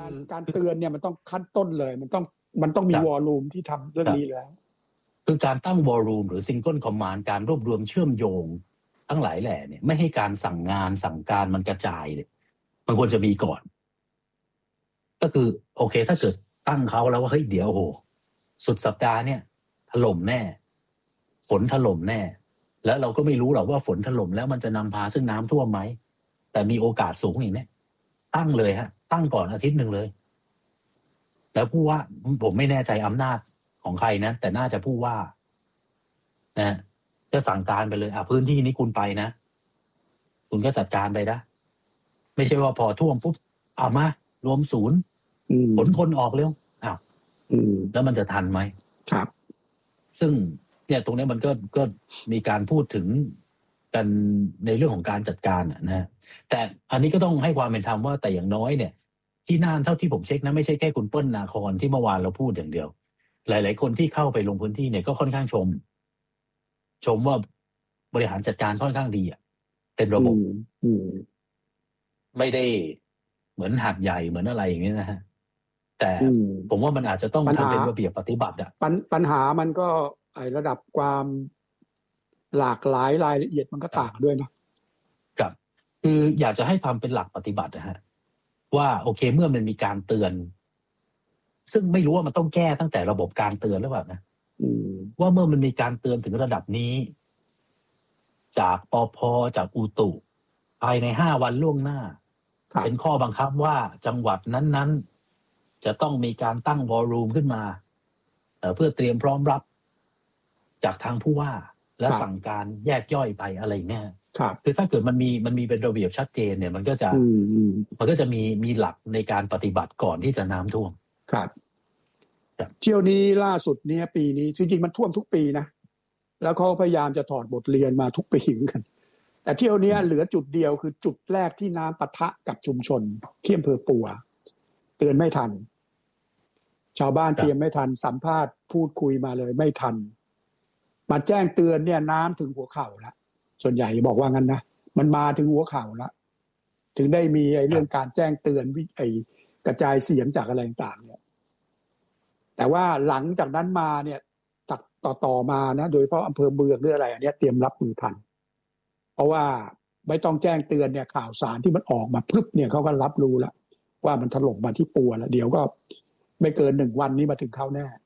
การเตือนเนี่ยมันต้องขั้นต้นเลยมันต้องมีวอลลุ่มที่ทำเรื่องนี้แล้วคือการตั้งวอลลุ่มหรือซิงเกิลคอมมานด์การรวบรวมเชื่อมโยงทั้งหลายแหล่เนี่ยไม่ให้การสั่งงานสั่งการมันกระจายเนี่ยมันควรจะมีก่อนก็คือโอเคถ้าเกิดตั้งเขาแล้วว่าเฮ้ยเดี๋ยวโหสุดสัปดาห์เนี่ยถล่มแน่ฝนถล่มแน่แล้วเราก็ไม่รู้หรอกว่าฝนถล่มแล้วมันจะนำพาซึ่งน้ำท่วมไหมแต่มีโอกาสสูงอย่างนี้ตั้งเลยฮะตั้งก่อนอาทิตย์หนึ่งเลยแล้วผู้ว่าผมไม่แน่ใจอำนาจของใครนะแต่น่าจะผู้ว่านะจะสั่งการไปเลยพื้นที่นี้คุณไปนะคุณก็จัดการไปนะไม่ใช่ว่าพอท่วมปุ๊บมารวมศูนย์ขนคนออกเร็วแล้วมันจะทันไหมครับซึ่งเนี่ยตรงนี้มันก็มีการพูดถึงกันในเรื่องของการจัดการนะแต่อันนี้ก็ต้องให้ความเป็นธรรมว่าแต่อย่างน้อยเนี่ยที่น่านเท่าที่ผมเช็คนะไม่ใช่แค่คุณเปิ้ลนาครที่เมื่อวานเราพูดอย่างเดียวหลายๆคนที่เข้าไปลงพื้นที่เนี่ยก็ค่อนข้างชมว่าบริหารจัดการค่อนข้างดีเป็นระบบไม่ได้เหมือนหาดใหญ่เหมือนอะไรอย่างนี้นะฮะแต่ผมว่ามันอาจจะต้องทำเป็นระเบียบปฏิบัติปัญหามันก็ระดับความหลากหลายรายละเอียดมันก็ต่างด้วยนะครับคืออยากจะให้ทำเป็นหลักปฏิบัตินะฮะว่าโอเคเมื่อมันมีการเตือนซึ่งไม่รู้ว่ามันต้องแก้ตั้งแต่ระบบการเตือนหรือเปล่านะว่าเมื่อมันมีการเตือนถึงระดับนี้จากปภ.จากอุตุภายใน5 วันล่วงหน้าเป็นข้อบังคับว่าจังหวัดนั้นๆจะต้องมีการตั้งวอลลุ่มขึ้นมาเพื่อเตรียมพร้อมรับจากทางผู้ว่าและสั่งการแยกย่อยไปอะไรเนี่ยคือถ้าเกิดมันมีเป็นระเบียบชัดเจนเนี่ยมันก็จะมีหลักในการปฏิบัติก่อนที่จะน้ำท่วมครับเที่ยวนี้ล่าสุดเนี่ยปีนี้จริงๆมันท่วมทุกปีนะแล้วเขาพยายามจะถอดบทเรียนมาทุกปีเหมือนกันแต่เที่ยวนี้เหลือจุดเดียวคือจุดแรกที่น้ำปะทะกับชุมชนที่อำเภอปัวเตือนไม่ทันชาวบ้านเตรียมไม่ทันสัมภาษณ์พูดคุยมาเลยไม่ทันมาแจ้งเตือนเนี่ยน้ำถึงหัวเข่าแล้วส่วนใหญ่บอกว่างั้นนะมันมาถึงหัวเข่าแล้วถึงได้มีเรื่องการแจ้งเตือนกระจายเสียงจากอะไรต่างๆเนี่ยแต่ว่าหลังจากนั้นมาเนี่ยจากต่อมานะโดยเฉพาะอำเภอเมืองหรืออะไรอันนี้เตรียมรับมือทันเพราะว่าไม่ต้องแจ้งเตือนเนี่ยข่าวสารที่มันออกมาพรึบเนี่ยเขาก็รับรู้แล้วว่ามันถล่มมาที่ปัวแล้วเดี๋ยวก็ไม่เกิน1 วันนี้มาถึงเขาแน่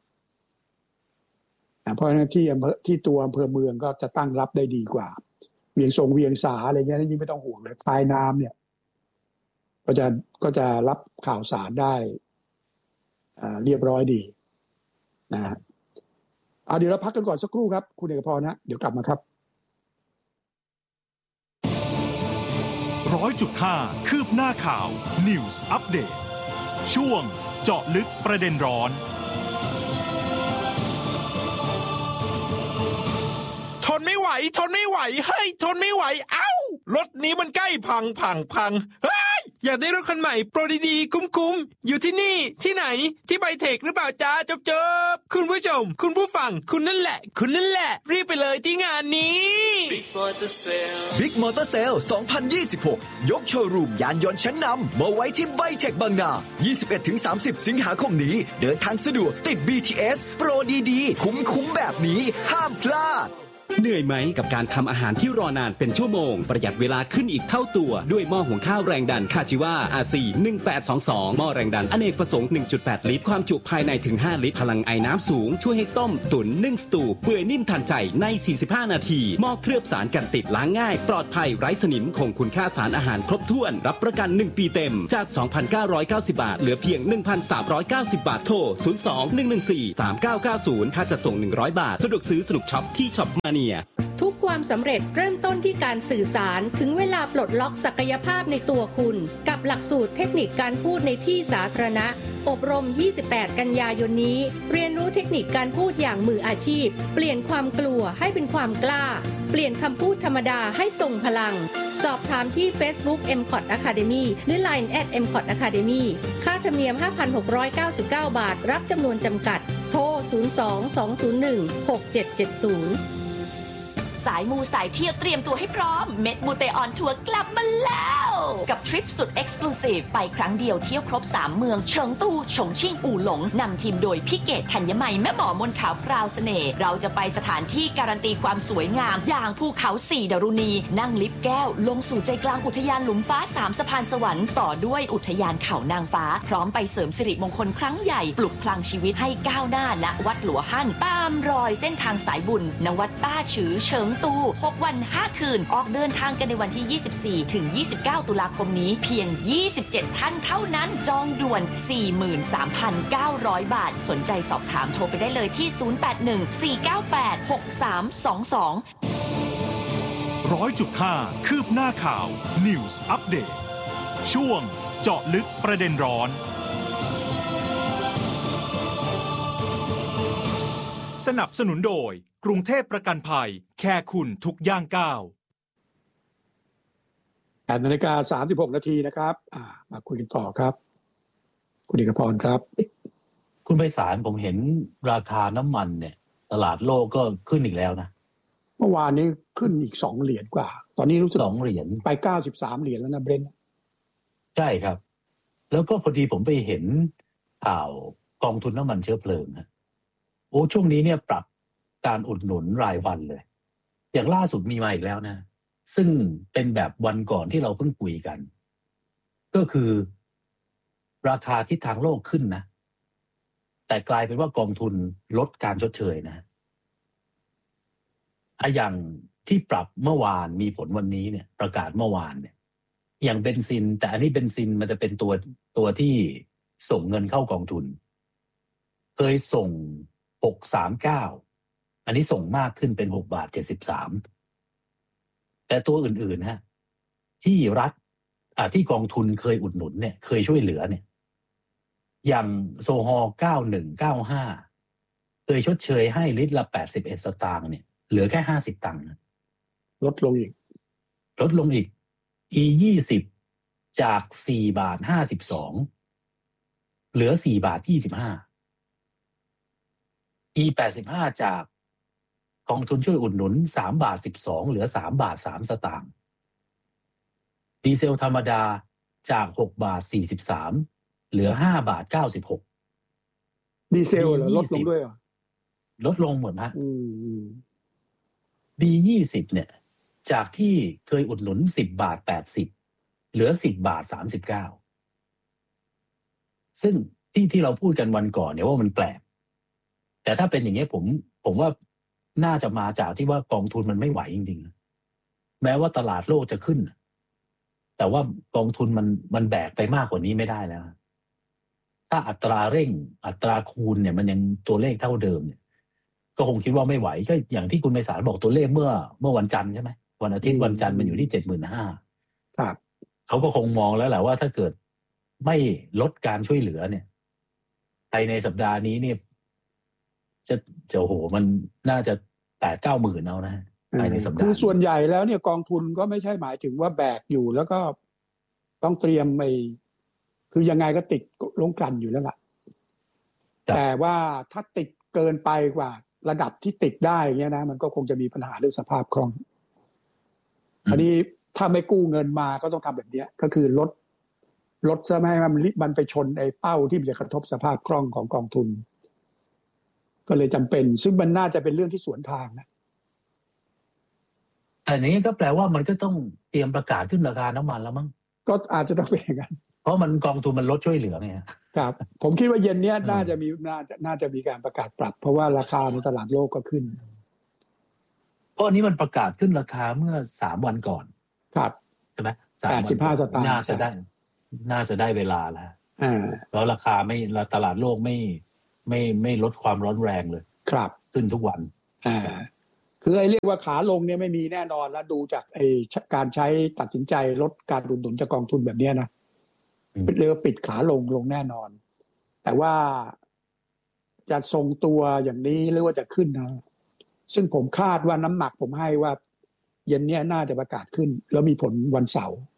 เพราะฉะนั้นที่ตัวอำเภอเมืองก็จะตั้งรับได้ดีกว่าเวียงสาอะไรเงี้ยยิ่งไม่ต้องห่วงเลยปลายน้ำเนี่ยก็จะรับข่าวสารได้เรียบร้อยดีนะฮะเดี๋ยวเราพักกันก่อนสักครู่ครับคุณเอกพรนะเดี๋ยวกลับมาครับ 100.5 คืบหน้าข่าว News Update ช่วงเจาะลึกประเด็นร้อนทนไม่ไหวเฮ้ยทนไม่ไหวรถนี้มันใกล้พังเฮ้ยอยากได้รถคันใหม่โปรดีๆคุ้มๆอยู่ที่นี่ที่ไหนที่ไบเทคหรือเปล่าจ๊ะจบคุณผู้ชมคุณผู้ฟังคุณนั่นแหละรีบไปเลยที่งานนี้ Big Motor Sale 2026 ยกโชว์รูมยานยนต์ชั้นนำมาไว้ที่ไบเทคบางนา 21-30 สิงหาคมนี้เดินทางสะดวกติด BTS โปรดีๆคุ้มแบบนี้ห้ามพลาดเหนื่อยไหมกับการทำอาหารที่รอนานเป็นชั่วโมงประหยัดเวลาขึ้นอีกเท่าตัวด้วยหม้อหุงข้าวแรงดันคาจิวา RC 1822หม้อแรงดันอเนกประสงค์ 1.8 ลิตรความจุภายในถึง5ลิตรพลังไอน้ำสูงช่วยให้ต้มตุ๋นนึ่งสตูเปื่อยนิ่มทันใจใน45นาทีหม้อเคลือบสารกันติดล้างง่ายปลอดภัยไร้สนิมคงคุณค่าสารอาหารครบถ้วนรับประกัน1ปีเต็มจาก 2,990 บาทเหลือเพียง 1,390 บาทโทร 02-114-3990 ค่าจัดส่ง100 บาทสะดวกซื้อสนุกช็อปที่ช็อปมาทุกความสำเร็จเริ่มต้นที่การสื่อสารถึงเวลาปลดล็อกศักยภาพในตัวคุณกับหลักสูตรเทคนิคการพูดในที่สาธารณะอบรม28กันยายนนี้เรียนรู้เทคนิคการพูดอย่างมืออาชีพเปลี่ยนความกลัวให้เป็นความกล้าเปลี่ยนคำพูดธรรมดาให้ทรงพลังสอบถามที่ Facebook MCOT Academy หรือ Line @MCOT Academy ค่าธรรมเนียม 5,699 บาทรับจำนวนจำกัดโทร 02-201-6770 สายมูสายเที่ยวเตรียมตัวให้พร้อมเม็ดมูเตออนทัวร์กลับมาแล้วกับทริปสุดเอ็กซ์คลูซีฟไปครั้งเดียวเที่ยวครบ3เมืองเฉิงตูฉงชิ่งอู่หลงนำทีมโดยพี่เกศธัญมัยแม่หมอมนขาวพราวเสน่ห์เราจะไปสถานที่การันตีความสวยงามอย่างภูเขา4ดารุณีนั่งลิฟต์แก้วลงสู่ใจกลางอุทยานหลุมฟ้า3สะพานสวรรค์ต่อด้วยอุทยานเขานางฟ้าพร้อมไปเสริมสิริมงคลครั้งใหญ่ปลุกพลังชีวิตให้ก้าวหน้าณวัดหลัวฮั่นตามรอยเส้นทางสายบุญณวัดต้าฉือเฉิงตู6 วัน 5 คืนออกเดินทางกันในวันที่24ถึง29ตุลาคมนี้เพียง27ท่านเท่านั้นจองด่วน 43,900 บาทสนใจสอบถามโทรไปได้เลยที่ 100.5 คืบหน้าข่าว News Update ช่วงเจาะลึกประเด็นร้อนสนับสนุนโดยกรุงเทพประกันภัยแคร์คุณทุกย่างก้าว 8:36 นาทีนะครับมาคุยกันต่อครับคุณเอกพรครับคุณไพศาลผมเห็นราคาน้ำมันเนี่ยตลาดโลกก็ขึ้นอีกแล้วนะเมื่อวานนี้ขึ้นอีก2 เหรียญกว่าตอนนี้รู้สึก 2 เหรียญไป93 เหรียญแล้วนะเบรนท์ใช่ครับแล้วก็พอดีผมไปเห็นข่าวกองทุนน้ำมันเชื้อเพลิงนะโอ้ช่วงนี้เนี่ยปรับการอุดหนุนรายวันเลยอย่างล่าสุดมีมาอีกแล้วนะซึ่งเป็นแบบวันก่อนที่เราเพิ่งคุยกันก็คือราคาทิศทางโลกขึ้นนะแต่กลายเป็นว่ากองทุนลดการชดเชยนะอย่างที่ปรับเมื่อวานมีผลวันนี้เนี่ยประกาศเมื่อวานเนี่ยอย่างเบนซินแต่อันนี้เบนซินมันจะเป็นตัวที่ส่งเงินเข้ากองทุนเคยส่ง639อันนี้ส่งมากขึ้นเป็น6.73 แต่ตัวอื่นๆฮะที่รัฐที่กองทุนเคยอุดหนุนเนี่ยเคยช่วยเหลือเนี่ยอย่างโซฮอล์9195เคยชดเชยให้ลิตรละ81 สตางค์เนี่ยเหลือแค่50 ตังค์ลดลงอีก E20 จาก4.52 เหลือ4.25 E85 จากกองทุนช่วยอุดหนุน3.12 เหลือ3.3 สตางค์ดีเซลธรรมดาจาก6.43 เหลือ5.96 ดีเซลเหรอลดลงด้วยเหรอลดลงหมดฮะD20 เนี่ยจากที่เคยอุดหนุน10.80 เหลือ10.39 ซึ่งที่เราพูดกันวันก่อนเนี่ยว่ามันแปลกแต่ถ้าเป็นอย่างนี้ผมว่าน่าจะมาจากที่ว่ากองทุนมันไม่ไหวจริงๆแม้ว่าตลาดโลกจะขึ้นแต่ว่ากองทุนมันแบกไปมากกว่านี้ไม่ได้แล้วถ้าอัตราเร่งอัตราคูณเนี่ยมันยังตัวเลขเท่าเดิมเนี่ยก็คงคิดว่าไม่ไหวก็อย่างที่คุณไพศาลบอกตัวเลขเมื่อวันจันทร์ใช่ไหมวันอาทิตย์วันจันทร์มันอยู่ที่ 75,000 ครับเขาก็คงมองแล้วแหละว่าถ้าเกิดไม่ลดการช่วยเหลือเนี่ยภายในสัปดาห์นี้เนี่ยจะโหมันน่าจะ 8-9 หมื่นเอานะภายในสัปดาห์คือส่วนใหญ่แล้วเนี่ยกองทุนก็ไม่ใช่หมายถึงว่าแบกอยู่แล้วก็ต้องเตรียมไปคือยังไงก็ติดลงกลั่นอยู่แล้วล่ะแต่ว่าถ้าติดเกินไปกว่าระดับที่ติดได้เงี้ยนะมันก็คงจะมีปัญหาเรื่องสภาพคล่องอันนี้ถ้าไม่กู้เงินมาก็ต้องทำแบบนี้ก็คือลดซะไม่ให้มันไปชนไอ้เป้าที่มันจะกระทบสภาพคล่องของกองทุนก็เลยจำเป็นซึ่งมันน่าจะเป็นเรื่องที่สวนทางนะแต่อย่างนี้ก็แปลว่ามันก็ต้องเตรียมประกาศขึ้นราคาน้ำมันแล้วมั้งก็อาจจะต้องเป็นอย่างนั้นเพราะมันกองทุนมันลดช่วยเหลือไงครับผมคิดว่าเย็นนี้น่าจะมีการประกาศปรับเพราะว่าราคาในตลาดโลกก็ขึ้นเพราะอันนี้มันประกาศขึ้นราคาเมื่อ3 วันก่อนครับใช่ไหม 85 สตางค์น่าจะได้เวลาแล้วราคาไม่ตลาดโลกไม่ลดความร้อนแรงเลยครับขึ้นทุกวันคือไอ้เรียกว่าขาลงเนี่ยไม่มีแน่นอนแล้วดูจากไอ้การใช้ตัดสินใจลดการอุดหนุนจากกองทุนแบบนี้นะเรือปิดขาลงแน่นอนแต่ว่าจะทรงตัวอย่างนี้หรือว่าจะขึ้นนะซึ่งผมคาดว่าน้ำหนักผมให้ว่าเย็นนี้น่าจะประกาศขึ้นแล้วมีผลวันเสาร์